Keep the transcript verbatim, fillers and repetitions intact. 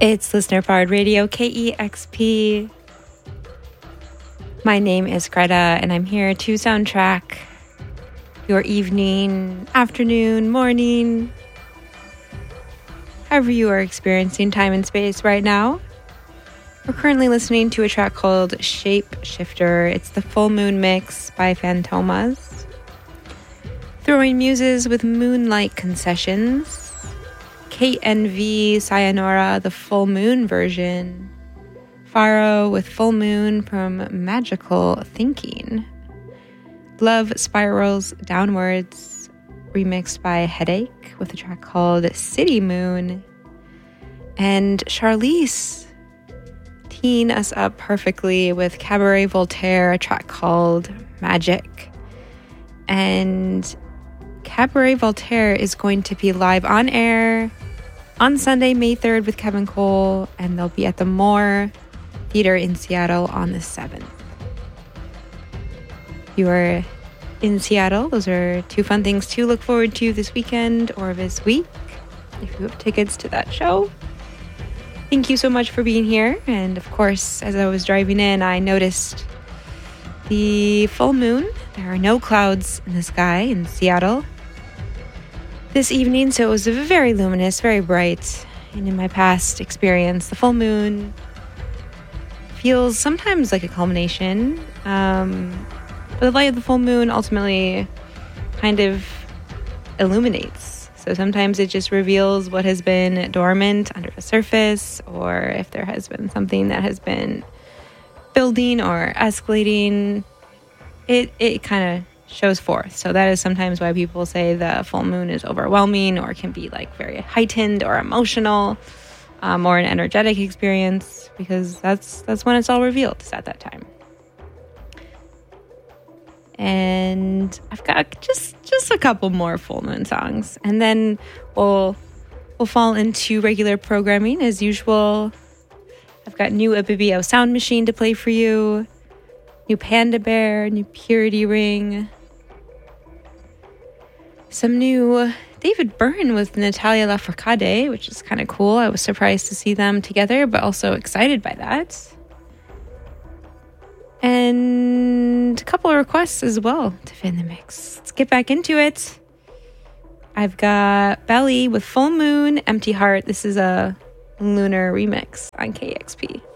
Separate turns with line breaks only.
It's Listener Powered Radio, K E X P. My name is Greta, and I'm here to soundtrack your evening, afternoon, morning, however you are experiencing time and space right now. We're currently listening to a track called Shape Shifter. It's the Full Moon Mix by Fantomas. Throwing Muses with Moonlight Concessions. K N V Sayonara, the Full Moon version. Faro with Full Moon from Magical Thinking. Love Spirals Downwards, remixed by Headache with a track called City Moon. And Charlize teeing us up perfectly with Cabaret Voltaire, a track called Magic. And Cabaret Voltaire is going to be live on air on Sunday, May third with Kevin Cole, and they'll be at the Moore Theater in Seattle on the seventh. You are in Seattle. Those are two fun things to look forward to this weekend or this week if you have tickets to that show. Thank you so much for being here. And of course, as I was driving in, I noticed the full moon. There are no clouds in the sky in Seattle this evening, so it was very luminous, very bright. And in my past experience, the full moon feels sometimes like a culmination. Um, but the light of the full moon ultimately kind of illuminates. So sometimes it just reveals what has been dormant under the surface, or if there has been something that has been building or escalating, it, it kind of shows forth. So that is sometimes why people say the full moon is overwhelming or can be like very heightened or emotional, um, or an energetic experience, because that's that's when it's all revealed, is at that time. And I've got just just a couple more full moon songs, and then we'll we'll fall into regular programming as usual. I've got new Ibibio Sound Machine to play for you, new Panda Bear, new Purity Ring, some new David Byrne with Natalia Lafourcade, which is kind of cool. I was surprised to see them together, but also excited by that. And a couple of requests as well to fit in the mix. Let's get back into it. I've got Belly with Full Moon, Empty Heart. This is a lunar remix on K X P.